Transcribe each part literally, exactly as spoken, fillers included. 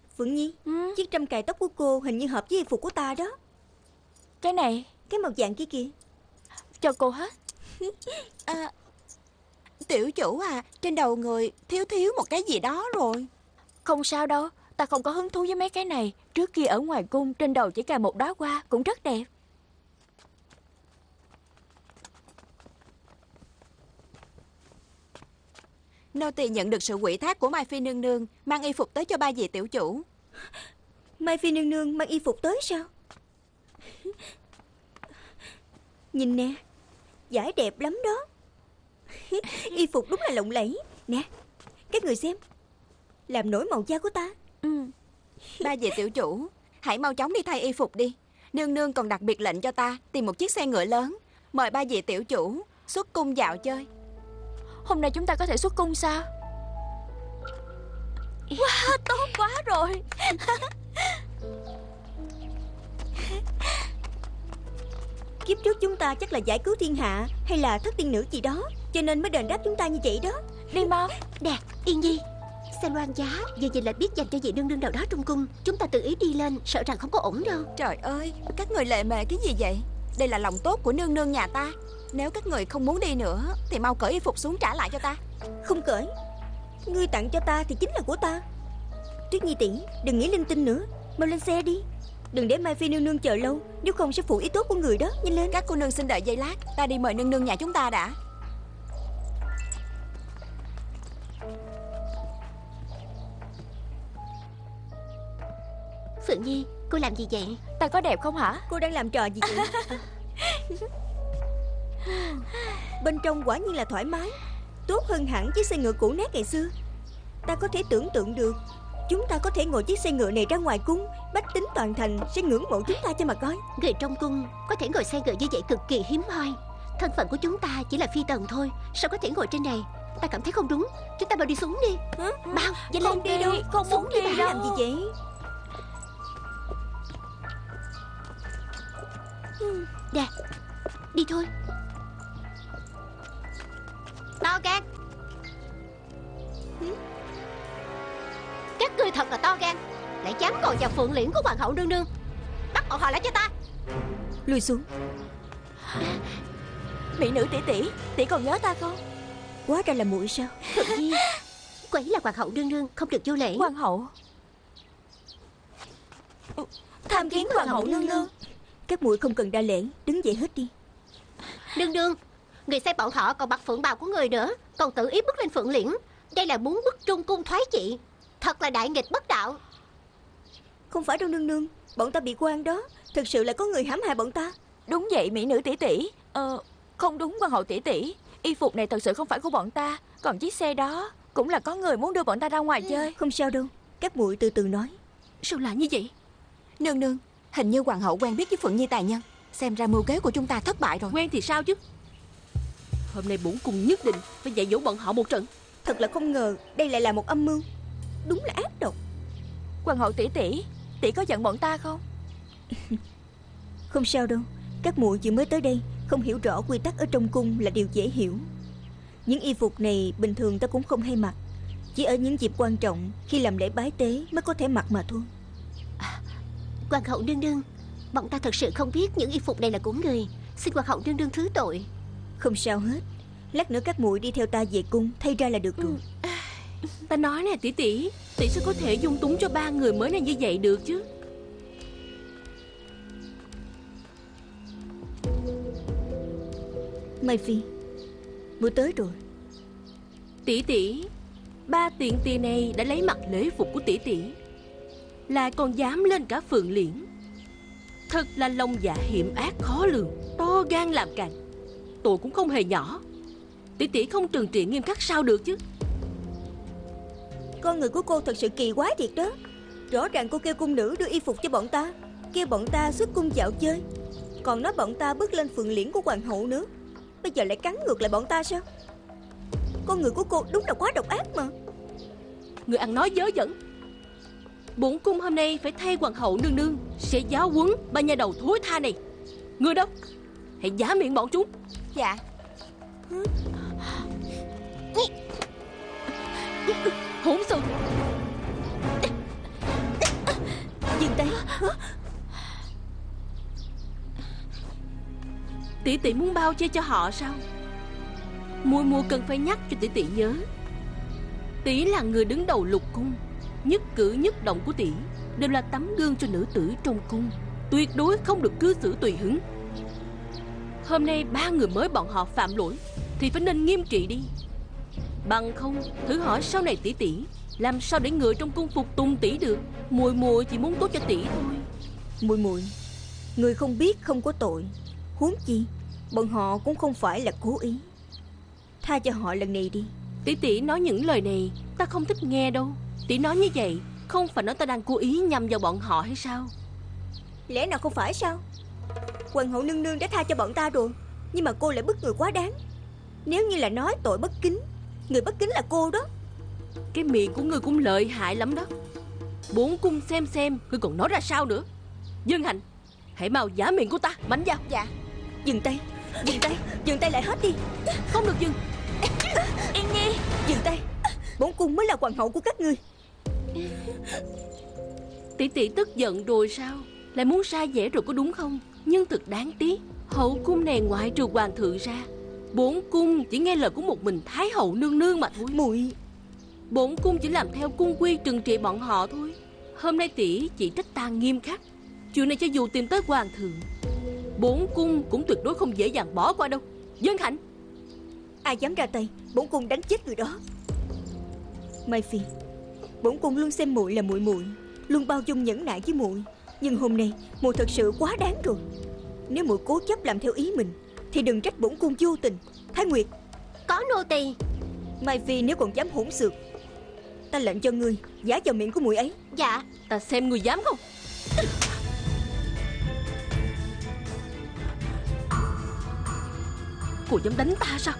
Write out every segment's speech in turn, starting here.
Phượng Nhi, ừ? chiếc trâm cài tóc của cô hình như hợp với y phục của ta đó. Cái này cái màu vàng kia kìa. cho cô hết. À, tiểu chủ à, trên đầu người thiếu thiếu một cái gì đó rồi. Không sao đâu, ta không có hứng thú với mấy cái này. Trước kia ở ngoài cung trên đầu chỉ cài một đóa hoa cũng rất đẹp. Nô tỳ nhận được sự ủy thác của Mai Phi nương nương mang y phục tới cho ba vị tiểu chủ. Mai Phi nương nương mang y phục tới sao? Nhìn nè, vải đẹp lắm đó. Y phục đúng là lộng lẫy. Nè, các người xem, làm nổi màu da của ta. Ừ. Ba vị tiểu chủ, hãy mau chóng đi thay y phục đi. Nương nương còn đặc biệt lệnh cho ta tìm một chiếc xe ngựa lớn, mời ba vị tiểu chủ xuất cung dạo chơi. Hôm nay chúng ta có thể xuất cung sao? Wow, tốt quá rồi. Kiếp trước chúng ta chắc là giải cứu thiên hạ hay là thất tiên nữ gì đó, cho nên mới đền đáp chúng ta như vậy đó. Đi mau. Nè, Yên Nhi, xe loan giá giờ nhìn là biết dành cho vị nương nương nào đó trong cung. Chúng ta tự ý đi lên, sợ rằng không có ổn đâu. Trời ơi, các người lệ mề cái gì vậy? Đây là lòng tốt của nương nương nhà ta. Nếu các người không muốn đi nữa thì mau cởi y phục xuống trả lại cho ta. Không cởi. Ngươi tặng cho ta thì chính là của ta. Tuyết Nhi tỷ, đừng nghĩ linh tinh nữa, mau lên xe đi. Đừng để Mai Phi nương nương chờ lâu, nếu không sẽ phụ ý tốt của người đó. Nhanh lên. Các cô nương xin đợi giây lát, ta đi mời nương nương nhà chúng ta đã. Phượng Nhi, cô làm gì vậy? Ta có đẹp không hả? Cô đang làm trò gì vậy? Bên trong quả nhiên là thoải mái, tốt hơn hẳn chiếc xe ngựa cũ nát ngày xưa. Ta có thể tưởng tượng được chúng ta có thể ngồi chiếc xe ngựa này ra ngoài cung, bách tính toàn thành sẽ ngưỡng mộ chúng ta cho mà coi. Người trong cung có thể ngồi xe ngựa như vậy cực kỳ hiếm hoi. Thân phận của chúng ta chỉ là phi tần thôi, sao có thể ngồi trên này? Ta cảm thấy không đúng. Chúng ta mau đi xuống đi. Hả? Bao, nhanh Không lên. đi đâu, không xuống muốn đi. đi Bà đâu. làm gì vậy? Nè, đi thôi. To gan. Các ngươi thật là to gan, lại dám ngồi vào phượng liễn của hoàng hậu nương nương. Bắt bọn họ lại cho ta. Lùi xuống. Mỹ nữ tỷ tỷ, tỷ còn nhớ ta không? Quá ra là muội sao? Phượng Nhi, cô ấy là hoàng hậu nương nương, không được vô lễ. Hoàng hậu. Tham kiến hoàng hậu nương nương. Các muội không cần đa lễ, đứng dậy hết đi. Nương nương, người sai bọn họ còn mặc phượng bào của người nữa, còn tự ý bước lên phượng liễn. Đây là muốn bức trung cung thoái trị, thật là đại nghịch bất đạo. Không phải đâu nương nương, bọn ta bị quan đó. Thực sự là có người hãm hại bọn ta. Đúng vậy mỹ nữ tỷ tỷ. Ờ, không đúng hoàng hậu tỷ tỷ. Y phục này thật sự không phải của bọn ta. Còn chiếc xe đó cũng là có người muốn đưa bọn ta ra ngoài chơi. Không sao đâu, các muội từ từ nói. Sao lại như vậy? Nương nương, hình như hoàng hậu quen biết với Phượng Nhi tài nhân. Xem ra mưu kế của chúng ta thất bại rồi. Quen thì sao chứ? Hôm nay bổn cung nhất định phải dạy dỗ bọn họ một trận. Thật là không ngờ đây lại là một âm mưu. Đúng là ác độc. Hoàng hậu tỷ tỷ, tỷ có giận bọn ta không? Không sao đâu, các muội chỉ mới tới đây, không hiểu rõ quy tắc ở trong cung là điều dễ hiểu. Những y phục này bình thường ta cũng không hay mặc, chỉ ở những dịp quan trọng khi làm lễ bái tế mới có thể mặc mà thôi. À, hoàng hậu nương nương, bọn ta thật sự không biết những y phục này là của người. Xin hoàng hậu nương nương thứ tội. Không sao hết, lát nữa các muội đi theo ta về cung thay ra là được rồi. Ừ. Ta nói nè tỷ tỷ, tỷ sẽ có thể dung túng cho ba người mới này như vậy được chứ? Mai Phi, bữa tới rồi. Tỷ tỷ, ba tiện tì này đã lấy mặc lễ phục của tỷ tỷ, lại còn dám lên cả phượng liễn. Thật là lòng dạ hiểm ác khó lường, to gan làm càn. Tội cũng không hề nhỏ. Tỷ tỷ không trừng trị nghiêm khắc sao được chứ? Con người của cô thật sự kỳ quái thiệt đó. Rõ ràng cô kêu cung nữ đưa y phục cho bọn ta, kêu bọn ta xuất cung dạo chơi, còn nói bọn ta bước lên phượng liễn của hoàng hậu nữa. Bây giờ lại cắn ngược lại bọn ta sao? Con người của cô đúng là quá độc ác mà. Người ăn nói dớ dẫn. Bổn cung hôm nay phải thay hoàng hậu nương nương sẽ giáo huấn ba nhà đầu thối tha này. Người đâu? Hãy giá miệng bọn chúng. Dạ. Hỗn sự. Dừng tay. Tỷ tỷ muốn bao che cho họ sao? Muội muội cần phải nhắc cho tỷ tỷ nhớ, tỷ là người đứng đầu lục cung, nhất cử nhất động của tỷ đều là tấm gương cho nữ tử trong cung, tuyệt đối không được cư xử tùy hứng. Hôm nay ba người mới bọn họ phạm lỗi thì phải nên nghiêm trị đi. Bằng không, thử hỏi sau này tỷ tỷ làm sao để người trong cung phục tùng tỷ được? Muội muội chỉ muốn tốt cho tỷ thôi. Muội muội, người không biết không có tội, huống chi bọn họ cũng không phải là cố ý. Tha cho họ lần này đi. Tỷ tỷ nói những lời này ta không thích nghe đâu. Tỷ nói như vậy không phải nói ta đang cố ý nhằm vào bọn họ hay sao? Lẽ nào không phải sao? Hoàng hậu nương nương đã tha cho bọn ta rồi, nhưng mà cô lại bức người quá đáng. Nếu như là nói tội bất kính, người bất kính là cô đó. Cái miệng của ngươi cũng lợi hại lắm đó. Bốn cung xem xem ngươi còn nói ra sao nữa. Dương Hành, hãy mau giả miệng của ta, mạnh vào. Dạ. Dừng tay, dừng tay, dừng tay lại hết đi. Không được dừng. Yên Nhi. Dừng tay. Bổn cung mới là hoàng hậu của các ngươi. Tỷ tỷ tức giận rồi sao? Lại muốn sai vẻ rồi có đúng không? Nhưng thực đáng tiếc, hậu cung này ngoại trừ hoàng thượng ra, bổn cung chỉ nghe lời của một mình thái hậu nương nương mà thôi. Muội, Bổn cung chỉ làm theo cung quy trừng trị bọn họ thôi. Hôm nay tỷ chỉ trách ta nghiêm khắc. Chuyện này cho dù tìm tới hoàng thượng, bổn cung cũng tuyệt đối không dễ dàng bỏ qua đâu. Dân Hạnh, ai dám ra tay, bổn cung đánh chết người đó. Mai Phi, bổn cung luôn xem muội là muội muội, luôn bao dung nhẫn nại với muội. Nhưng hôm nay muội thật sự quá đáng rồi. Nếu muội cố chấp làm theo ý mình thì đừng trách bổn cung vô tình. Thái Nguyệt, Có nô tỳ. Mai Phi nếu còn dám hỗn xược, ta lệnh cho ngươi giả vào miệng của muội ấy. Dạ. ta xem người dám không. Cô dám đánh ta sao?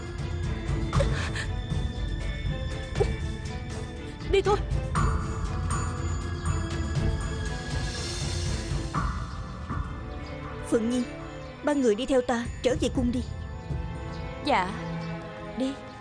Đi thôi. Phượng Nhi, ba người đi theo ta trở về cung đi. Dạ. Đi.